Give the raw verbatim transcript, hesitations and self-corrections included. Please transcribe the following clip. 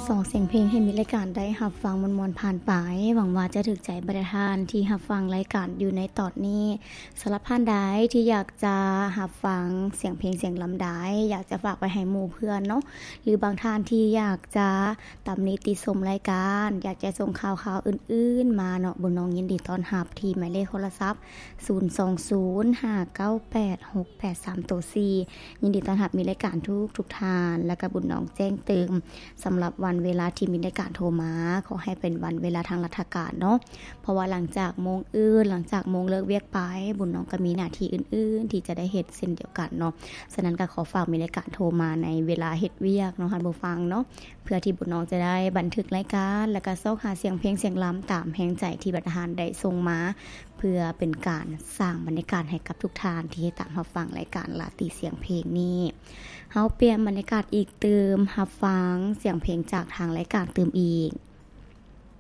สองเสียงเพลงให้มีรายการได้รับฟังมวนๆผ่านไปหวังว่าจะถึกใจบรรดาท่านที่รับฟังรายการอยู่ในตอนนี้สำหรับท่านใดที่อยากจะรับฟังเสียงเพลงเสียงลำได้อยากจะฝากไปให้หมู่เพื่อนเนาะหรือบางท่านที่อยากจะตำหนิติชมรายการอยากจะส่งข่าวๆอื่นๆมาเนาะบุญน้องยินดีต้อนรับที่หมายเลขโทรศัพท์ศูนย์ สอง ศูนย์ ห้า เก้า แปด หก แปด สาม สี่ยินดีต้อนรับมีรายการทุกทุกท่านและก็บุญน้องแจ้งเตือนสำหรับวันเวลาที่มีรายการโทรมาขอให้เป็นวันเวลาทางราชการเนาะเพราะว่าหลังจากโมงอื่นหลังจากโมงเลิกเวียกไปบุญน้องก็มีหน้าที่อื่นๆที่จะได้เฮ็ดเช่นเดียวกันเนาะฉะนั้นก็ขอฝากมีรายการโทรมาในเวลาเฮ็ดเวียกเนาะท่านผู้ฟังเนาะเพื่อที่บุญน้องจะได้บันทึกรายการแล้วก็ซอกหาเสียงเพลงเสียงล้ำตามแห่งใจที่บรรดาท่านได้ส่งมาเพื่อเป็นการสร้างบรรยากาศให้กับทุกท่านที่ตามรับฟังรายการลาตีเสียงเพลงนี้เฮาเปลี่ยนบรรยากาศอีกเติมรับฟังเสียงเพลงจากทางรายการเติมอีก